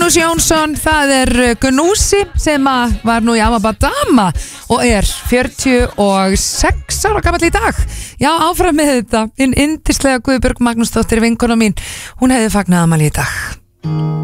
Magnús Jónsson, það Gnúsi sem var nú í Amabadama og 46 ára gamall í dag. Já, áfram með þetta. Indislega Guðbjörg Magnúsdóttir, vinkona mín, hún hefði fagnað afmæli í dag.